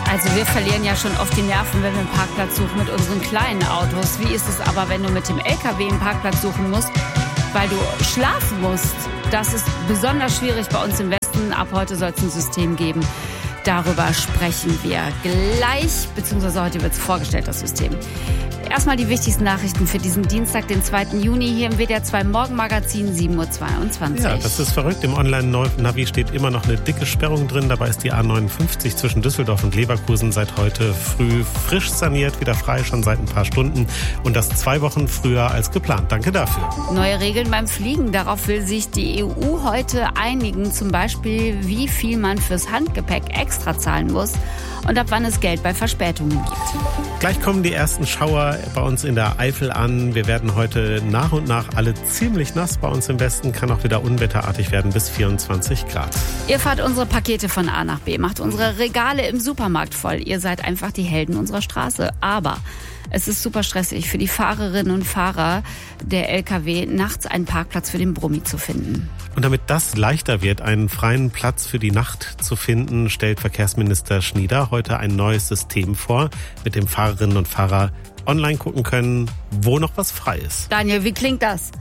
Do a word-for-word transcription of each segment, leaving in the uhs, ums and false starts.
Also wir verlieren ja schon oft die Nerven, wenn wir einen Parkplatz suchen mit unseren kleinen Autos. Wie ist es aber, wenn du mit dem L K W einen Parkplatz suchen musst, weil du schlafen musst? Das ist besonders schwierig bei uns im Westen. Ab heute soll es ein System geben. Darüber sprechen wir gleich, beziehungsweise heute wird es vorgestellt, das System. Erstmal die wichtigsten Nachrichten für diesen Dienstag, den zweiten Juni, hier im W D R zwei Morgenmagazin, sieben Uhr zweiundzwanzig. Ja, das ist verrückt. Im Online-Navi steht immer noch eine dicke Sperrung drin. Dabei ist die A neunundfünfzig zwischen Düsseldorf und Leverkusen seit heute früh frisch saniert, wieder frei, schon seit ein paar Stunden. Und das zwei Wochen früher als geplant. Danke dafür. Neue Regeln beim Fliegen. Darauf will sich die E U heute einigen. Zum Beispiel, wie viel man fürs Handgepäck extra zahlen muss und ab wann es Geld bei Verspätungen gibt. Gleich kommen die ersten Schauer bei uns in der Eifel an. Wir werden heute nach und nach alle ziemlich nass. Bei uns im Westen kann auch wieder unwetterartig werden bis vierundzwanzig Grad. Ihr fahrt unsere Pakete von A nach B, macht unsere Regale im Supermarkt voll. Ihr seid einfach die Helden unserer Straße. Aber es ist super stressig für die Fahrerinnen und Fahrer der L K W, nachts einen Parkplatz für den Brummi zu finden. Und damit das leichter wird, einen freien Platz für die Nacht zu finden, stellt Verkehrsminister Schnieder heute ein neues System vor, mit dem Fahrerinnen und Fahrer online gucken können, wo noch was frei ist. Daniel, wie klingt das?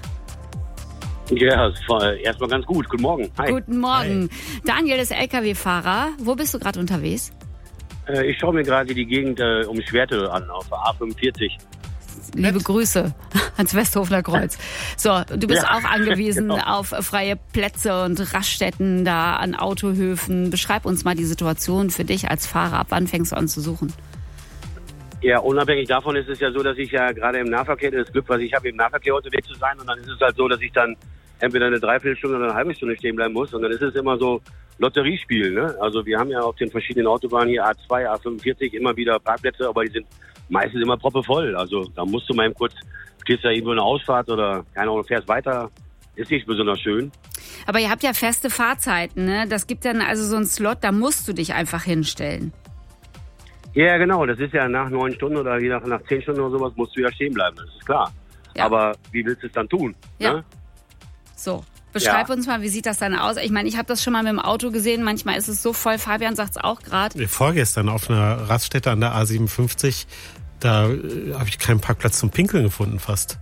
Ja, erstmal ganz gut. Guten Morgen. Hi. Guten Morgen. Hi. Daniel ist L K W-Fahrer. Wo bist du gerade unterwegs? Ich schaue mir gerade die Gegend äh, um Schwerte an, auf der A fünfundvierzig. Liebe Grüße ans Westhofener Kreuz. So, du bist Ja, auch angewiesen genau. auf freie Plätze und Raststätten da an Autohöfen. Beschreib uns mal die Situation für dich als Fahrer. Ab wann fängst du an zu suchen? Ja, unabhängig davon ist es ja so, dass ich ja gerade im Nahverkehr, das Glück, was ich habe, im Nahverkehr unterwegs zu sein. Und dann ist es halt so, dass ich dann entweder eine Dreiviertelstunde oder eine halbe Stunde stehen bleiben muss. Und dann ist es immer so Lotteriespiel, ne? Also wir haben ja auf den verschiedenen Autobahnen hier A zwei, A fünfundvierzig immer wieder Parkplätze, aber die sind meistens immer proppevoll. Also da musst du mal eben kurz, stehst da irgendwo eine Ausfahrt oder keine Ahnung, fährst weiter. Ist nicht besonders schön. Aber ihr habt ja feste Fahrzeiten, ne? Das gibt dann also so einen Slot, da musst du dich einfach hinstellen. Ja, genau. Das ist ja nach neun Stunden oder je nach, nach zehn Stunden oder sowas musst du ja stehen bleiben. Das ist klar. Ja. Aber wie willst du es dann tun? Ja. Ne? So, beschreib Ja. uns mal, wie sieht das dann aus? Ich meine, ich habe das schon mal mit dem Auto gesehen. Manchmal ist es so voll. Fabian sagt es auch gerade. Vorgestern auf einer Raststätte an der A siebenundfünfzig, da äh, habe ich keinen Parkplatz zum Pinkeln gefunden fast.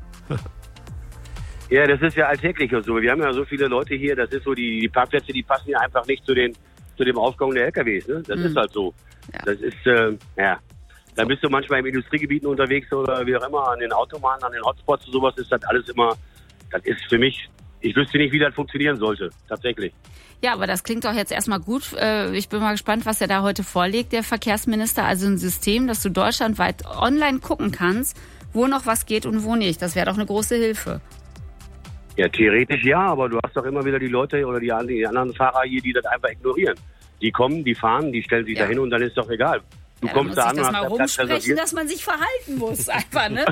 Ja, das ist ja alltäglich und so. Wir haben ja so viele Leute hier, das ist so, die, die Parkplätze, die passen ja einfach nicht zu den zu dem Aufkommen der L K Ws. Ne? Das Mhm. ist halt so. Ja. Das ist, äh, ja. Da bist du manchmal in Industriegebieten unterwegs oder wie auch immer, an den Autobahnen, an den Hotspots und sowas ist das alles immer, das ist für mich, ich wüsste nicht, wie das funktionieren sollte, tatsächlich. Ja, aber das klingt doch jetzt erstmal gut. Äh, Ich bin mal gespannt, was er da heute vorlegt, der Verkehrsminister. Also ein System, dass du deutschlandweit online gucken kannst, wo noch was geht und wo nicht. Das wäre doch eine große Hilfe. Ja, theoretisch ja, aber du hast doch immer wieder die Leute oder die, die anderen Fahrer hier, die das einfach ignorieren. Die kommen, die fahren, die stellen sich Ja. da hin und dann ist doch egal. Du Ja, kommst da da muss an ich das und mal hast Platz rumsprechen, reserviert. dass man sich verhalten muss, einfach, ne?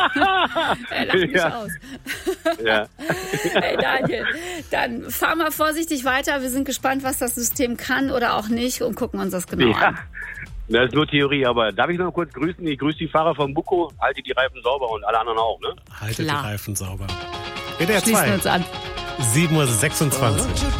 Er lacht mich Ja. aus. Ja. Hey Daniel, dann fahr mal vorsichtig weiter. Wir sind gespannt, was das System kann oder auch nicht und gucken uns das genau Ja, an. das ist nur Theorie, aber darf ich noch kurz grüßen? Ich grüße die Fahrer von Buko, halte die Reifen sauber und alle anderen auch, ne? Haltet Klar. die Reifen sauber. W D R Schließen wir zwei, uns an. sieben Uhr sechsundzwanzig.